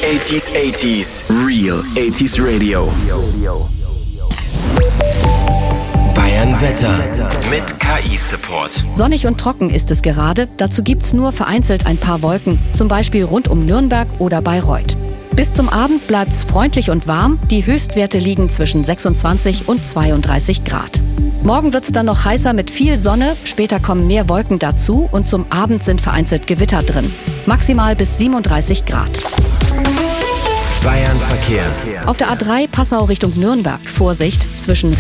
80s, Real 80s Radio. Bayern Wetter mit KI-Support. Sonnig und trocken ist es gerade, dazu gibt's nur vereinzelt ein paar Wolken, zum Beispiel rund um Nürnberg oder Bayreuth. Bis zum Abend bleibt's freundlich und warm, die Höchstwerte liegen zwischen 26 und 32 Grad. Morgen wird's dann noch heißer mit viel Sonne, später kommen mehr Wolken dazu und zum Abend sind vereinzelt Gewitter drin. Maximal bis 37 Grad. Bayern Verkehr. Auf der A3 Passau Richtung Nürnberg, Vorsicht, zwischen